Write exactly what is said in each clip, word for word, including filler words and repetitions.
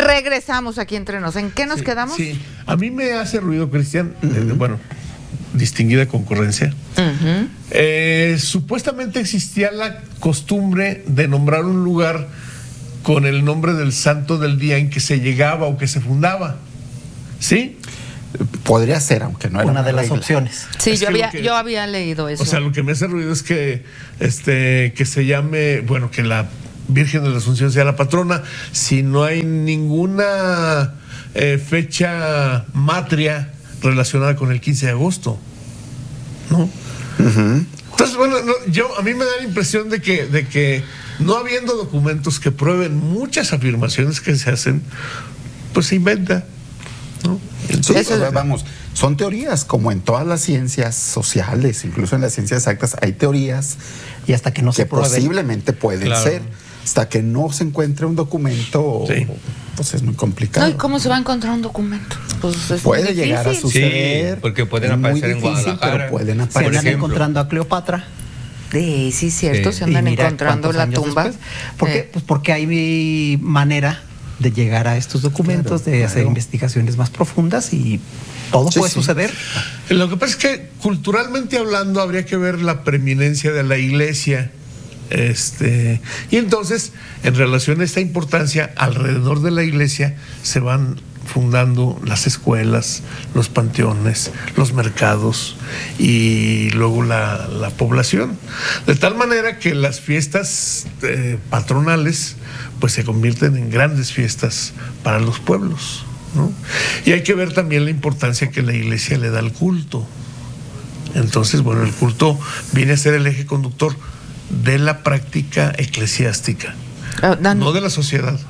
Regresamos aquí entre nos. ¿En qué nos sí, quedamos? Sí, a mí me hace ruido, Cristian, uh-huh. eh, bueno, distinguida concurrencia. Uh-huh. Eh, supuestamente existía la costumbre de nombrar un lugar con el nombre del santo del día en que se llegaba o que se fundaba. ¿Sí? Podría ser, aunque no era una, una de regla. las opciones. Sí, es yo había, que, yo había leído eso. O sea, lo que me hace ruido es que, este, que se llame, bueno, que la Virgen de la Asunción sea la patrona, si no hay ninguna eh, fecha matria relacionada con el quince de agosto, ¿no? Uh-huh. Entonces, bueno, no, yo a mí me da la impresión de que, de que no habiendo documentos que prueben muchas afirmaciones que se hacen, pues se inventa, ¿no? Sí, eso es, vamos, son teorías, como en todas las ciencias sociales, incluso en las ciencias exactas, hay teorías y hasta que no se que prueben. posiblemente pueden claro. ser. Hasta que no se encuentre un documento, sí. pues es muy complicado. No, ¿y cómo se va a encontrar un documento? Pues es puede llegar a suceder. Sí, porque pueden aparecer difícil, en Guadalajara. Pero pueden aparecer. Se andan encontrando a Cleopatra. Sí, sí, cierto, sí. se andan encontrando la tumba. Después, ¿Por qué? Eh. Pues porque hay manera de llegar a estos documentos, claro, de hacer claro. investigaciones más profundas y todo sí, puede sí. suceder. Lo que pasa es que culturalmente hablando habría que ver la preeminencia de la iglesia. Este, y entonces, en relación a esta importancia, alrededor de la iglesia se van fundando las escuelas, los panteones, los mercados y luego la, la población. De tal manera que las fiestas eh, patronales pues se convierten en grandes fiestas para los pueblos, ¿no? Y hay que ver también la importancia que la iglesia le da al culto. Entonces, bueno, el culto viene a ser el eje conductor de la práctica eclesiástica, uh, Dan... no de la sociedad.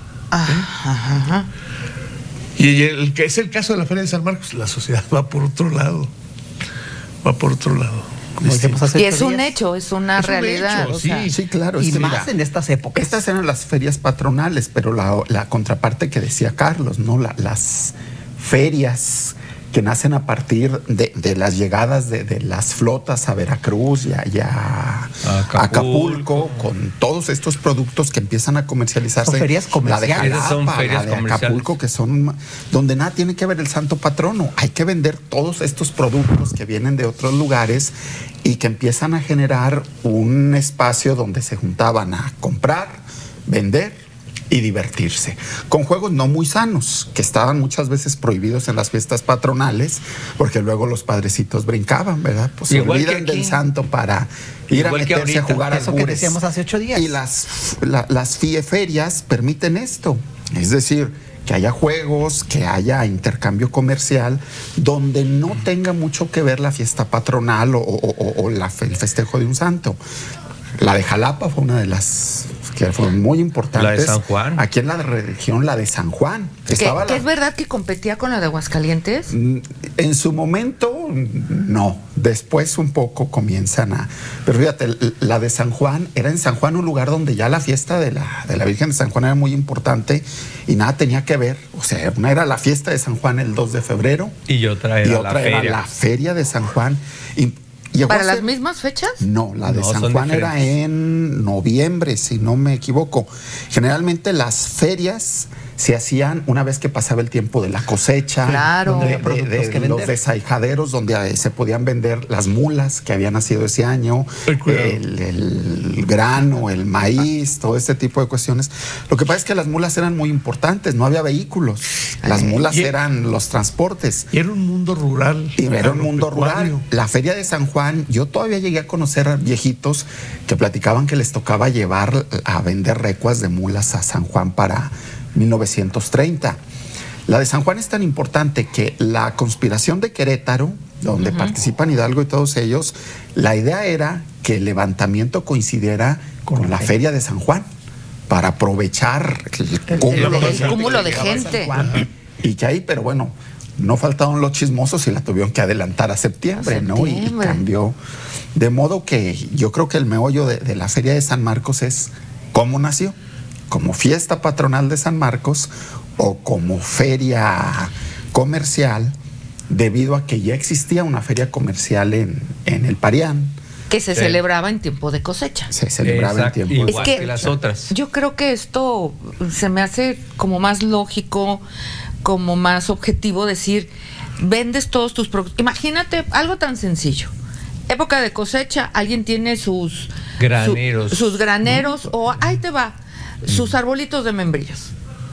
Ajá. ¿Sí? Y el que es el caso de la Feria de San Marcos, la sociedad va por otro lado, va por otro lado. Y es un hecho, es una es realidad. Un hecho, o sí, sea, sí, claro. Y es más mira, en estas épocas. Estas eran las ferias patronales, pero la, la contraparte que decía Carlos, ¿no? La, las ferias que nacen a partir de, de las llegadas de, de las flotas a Veracruz y a, y a Acapulco. Acapulco, con todos estos productos que empiezan a comercializarse. Son ferias comerciales. La de Jalapa, son ferias la de Acapulco, que son donde nada tiene que ver el santo patrono. Hay que vender todos estos productos que vienen de otros lugares y que empiezan a generar un espacio donde se juntaban a comprar, vender y divertirse, con juegos no muy sanos, que estaban muchas veces prohibidos en las fiestas patronales, porque luego los padrecitos brincaban, ¿verdad? Pues se olvidan del santo para ir a meterse a jugar al Eso que decíamos hace ocho días. Y las, la, las fieferias permiten esto, es decir, que haya juegos, que haya intercambio comercial, donde no tenga mucho que ver la fiesta patronal o, o, o, o la, el festejo de un santo. La de Jalapa fue una de las que fueron muy importantes. La de San Juan. Aquí en la región, la de San Juan. ¿Que, Estaba ¿que la... es verdad que competía con la de Aguascalientes? En su momento, no. Después un poco comienzan a... Pero fíjate, la de San Juan, era en San Juan un lugar donde ya la fiesta de la, de la Virgen de San Juan era muy importante y nada tenía que ver. O sea, una era la fiesta de San Juan el dos de febrero. Y otra era, y otra la, era feria. la feria de San Juan. Y ¿Para las ser... mismas fechas? No, la de no, San Juan diferentes. Era en noviembre, si no me equivoco. Generalmente las ferias se hacían una vez que pasaba el tiempo de la cosecha, claro, de, de, de, de los desaijaderos, donde se podían vender las mulas que habían nacido ese año, el, el grano, el maíz, todo este tipo de cuestiones. Lo que pasa es que las mulas eran muy importantes, no había vehículos. Las mulas y, eran los transportes. Y era un mundo rural. Y era un mundo rural. La feria de San Juan, yo todavía llegué a conocer a viejitos que platicaban que les tocaba llevar a vender recuas de mulas a San Juan para mil novecientos treinta. La de San Juan es tan importante que la conspiración de Querétaro, donde uh-huh. participan Hidalgo y todos ellos, la idea era que el levantamiento coincidiera con, con la feria de San Juan para aprovechar el cúmulo, el, el, el cúmulo de gente. Y que ahí, pero bueno, no faltaron los chismosos y la tuvieron que adelantar a septiembre, a septiembre. ¿no? Y, y cambió. De modo que yo creo que el meollo de, de la Feria de San Marcos es cómo nació. Como fiesta patronal de San Marcos o como feria comercial, debido a que ya existía una feria comercial en, en el Parián, que se sí. celebraba en tiempo de cosecha. Se celebraba Exacto. en tiempo de cosecha. Es que, que las otras. Yo creo que esto se me hace como más lógico, como más objetivo decir, vendes todos tus productos. Imagínate algo tan sencillo. Época de cosecha, alguien tiene sus graneros, su, sus graneros ¿no? o ahí te va, sus arbolitos de membrillos.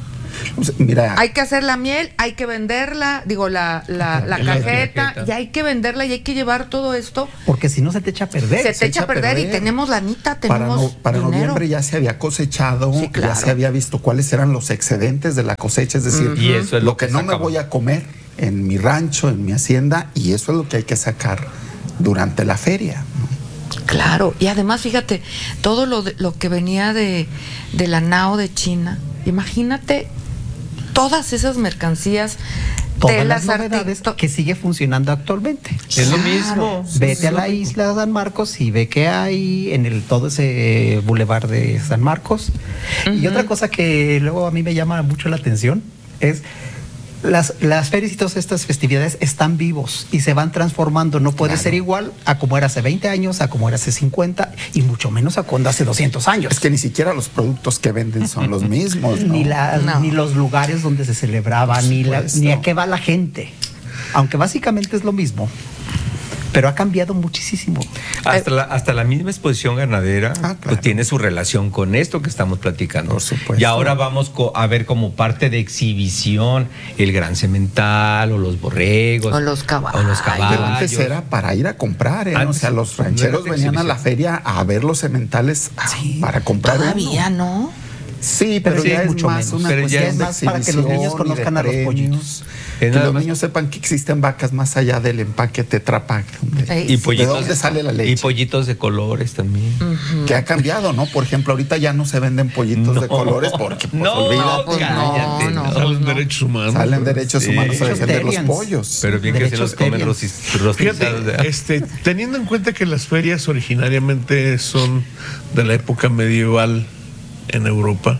Mira, hay que hacer la miel, hay que venderla, digo, la, la, la, la cajeta, cajeta, y hay que venderla y hay que llevar todo esto. Porque si no se te echa a perder. Se te se echa a perder, perder y tenemos la anita, tenemos Para, no, para noviembre ya se había cosechado, sí, claro. ya se había visto cuáles eran los excedentes de la cosecha, es decir, uh-huh. y eso es lo, lo que, que no me voy a comer en mi rancho, en mi hacienda, y eso es lo que hay que sacar durante la feria, ¿no? Claro, y además fíjate, todo lo, de, lo que venía de, de la Nao de China, imagínate todas esas mercancías, todas telas, las novedades arti- que sigue funcionando actualmente. Es lo mismo. Vete a la isla de San Marcos y ve que hay en el todo ese bulevar de San Marcos. Uh-huh. Y otra cosa que luego a mí me llama mucho la atención es Las, las ferias y todas estas festividades están vivos y se van transformando. No puede claro. ser igual a como era hace veinte años, a como era hace cincuenta y mucho menos a cuando hace doscientos años. Es que ni siquiera los productos que venden son los mismos, ¿no? Ni, la, no. ni los lugares donde se celebraba, ni, la, ni a qué va la gente. Aunque básicamente es lo mismo. Pero ha cambiado muchísimo. Hasta la, hasta la misma exposición ganadera ah, claro. pues, tiene su relación con esto que estamos platicando. Por supuesto. Y ahora vamos co- a ver como parte de exhibición el gran semental o los borregos. O los caballos. O los caballos. Pero antes era para ir a comprar, ¿eh? Antes, o sea, los rancheros venían exhibición. a la feria a ver los sementales sí, para comprar. Todavía, uno. ¿no? Sí, pero, pero sí, ya es mucho más menos. Una pero ya es más para que los niños conozcan a los pollitos. Que los más... niños sepan que existen vacas más allá del empaque Tetra Pak. Y pollitos, ¿de dónde sale la leche? Y pollitos de colores también. Uh-huh. Que ha cambiado, ¿no? Por ejemplo, ahorita ya no se venden pollitos no. de colores porque pues, no, olvídate. Pues no, no, Salen no. derechos humanos. Salen derechos sí. humanos a defender los pollos. Pero bien derechos que se los comen los rostizados. Fíjate, este, teniendo en cuenta que las ferias originariamente son de la época medieval en Europa,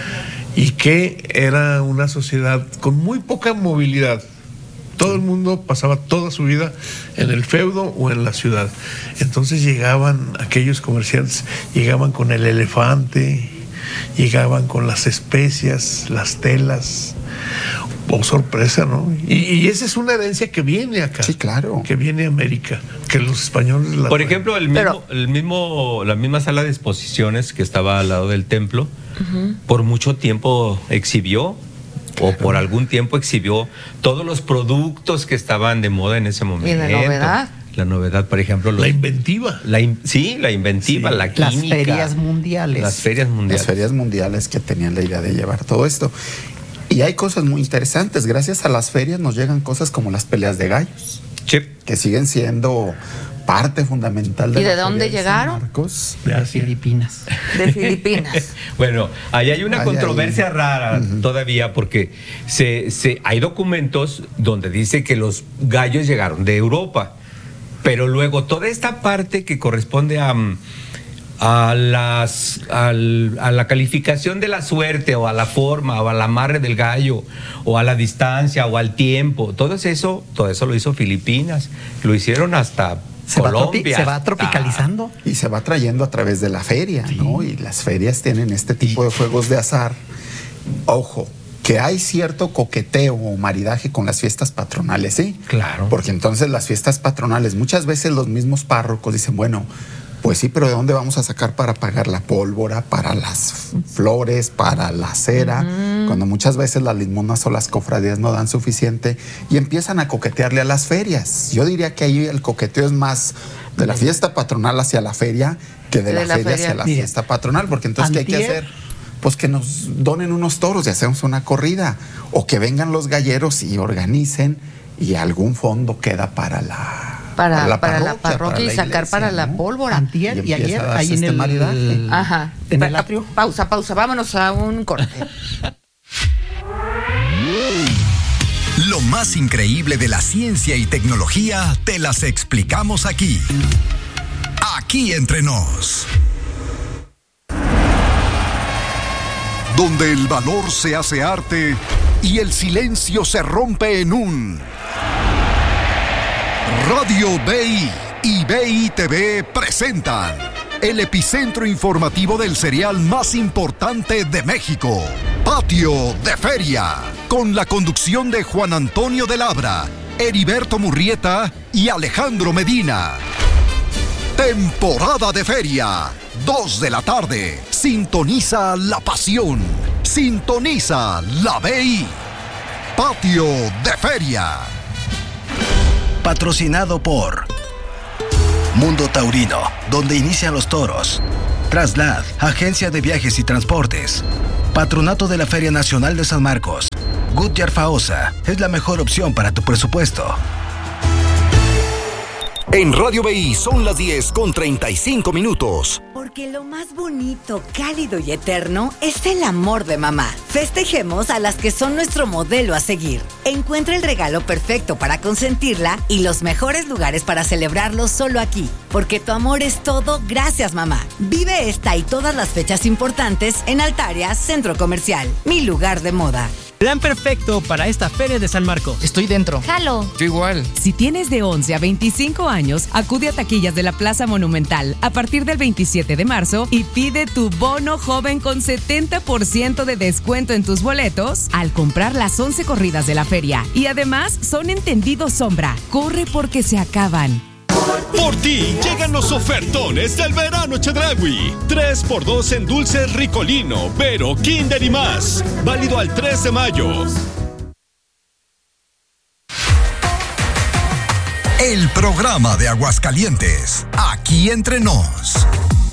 y que era una sociedad con muy poca movilidad. Todo el mundo pasaba toda su vida en el feudo o en la ciudad. Entonces llegaban aquellos comerciantes, llegaban con el elefante, llegaban con las especias, las telas. Oh, sorpresa, ¿no? Y, y esa es una herencia que viene acá. Sí, claro. Que viene a América, que los españoles la Por traen. ejemplo, el mismo, Pero, el mismo, la misma sala de exposiciones que estaba al lado del templo, uh-huh. por mucho tiempo exhibió, claro. o por algún tiempo exhibió todos los productos que estaban de moda en ese momento. Y la novedad. La novedad, por ejemplo. Los, la inventiva. La in, sí, la inventiva, sí, la química. Las ferias mundiales. Las ferias mundiales. Las ferias mundiales que tenían la idea de llevar todo esto. Y hay cosas muy interesantes. Gracias a las ferias nos llegan cosas como las peleas de gallos. Sí. Que siguen siendo parte fundamental de ¿Y la de dónde feria llegaron? De San Marcos. De las Filipinas. De Filipinas. Bueno, ahí hay una ahí controversia hay. rara uh-huh. todavía porque se, se, hay documentos donde dice que los gallos llegaron de Europa, pero luego toda esta parte que corresponde a... A, las, al, a la calificación de la suerte o a la forma o al amarre del gallo o a la distancia o al tiempo, todo eso, todo eso lo hizo Filipinas, lo hicieron hasta se Colombia. Va tropi- se va tropicalizando. Y se va trayendo a través de la feria, sí. ¿no? Y las ferias tienen este tipo de juegos de azar. Ojo, que hay cierto coqueteo o maridaje con las fiestas patronales, ¿sí? Claro. Porque entonces las fiestas patronales, muchas veces los mismos párrocos dicen, bueno, pues sí, pero ¿de dónde vamos a sacar para pagar la pólvora, para las flores, para la cera? Uh-huh. Cuando muchas veces las limonas o las cofradías no dan suficiente y empiezan a coquetearle a las ferias. Yo diría que ahí el coqueteo es más de la fiesta patronal hacia la feria que de, de la, la feria, feria hacia la Mira, fiesta patronal, porque entonces antier, ¿qué hay que hacer? Pues que nos donen unos toros y hacemos una corrida, o que vengan los galleros y organicen y algún fondo queda para la... Para, para, la, para parroquia, la parroquia para y la sacar iglesia, para ¿no? la pólvora. Antier y, y ayer ahí en este el, maridaje. Ajá. En el atrio. Pausa, pausa. Vámonos a un corte. Lo más increíble de la ciencia y tecnología te las explicamos aquí. Aquí entre nos. Donde el valor se hace arte y el silencio se rompe en un... Radio B I y B I T V presentan el epicentro informativo del cereal más importante de México, Patio de Feria, con la conducción de Juan Antonio de Labra, Heriberto Murrieta y Alejandro Medina. Temporada de Feria, dos de la tarde. Sintoniza la pasión. Sintoniza la B I. Patio de Feria. Patrocinado por Mundo Taurino, donde inician los toros. Traslad, agencia de viajes y transportes. Patronato de la Feria Nacional de San Marcos. Goodyear Faosa es la mejor opción para tu presupuesto. En Radio B I son las diez con treinta y cinco minutos. Porque lo más bonito, cálido y eterno es el amor de mamá. Festejemos a las que son nuestro modelo a seguir. Encuentra el regalo perfecto para consentirla y los mejores lugares para celebrarlo solo aquí. Porque tu amor es todo, gracias mamá. Vive esta y todas las fechas importantes en Altaria Centro Comercial, mi lugar de moda. Plan perfecto para esta Feria de San Marcos. Estoy dentro. Jalo. Yo igual. Si tienes de once a veinticinco años, acude a taquillas de la Plaza Monumental a partir del veintisiete de marzo y pide tu bono joven con setenta por ciento de descuento en tus boletos al comprar las once corridas de la feria. Y además son entendidos sombra. Corre porque se acaban. Por ti llegan los ofertones del verano Chedraui. tres por dos en dulces Ricolino, Vero, Kinder y más. Válido al tres de mayo. El programa de Aguascalientes, aquí entre nos.